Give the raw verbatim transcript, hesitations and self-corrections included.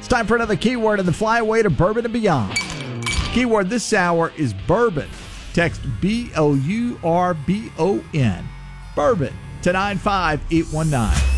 It's time for another keyword in the Flyaway to Bourbon and Beyond. Keyword this hour is bourbon. Text B O U R B O N. Bourbon to nine five eight one nine.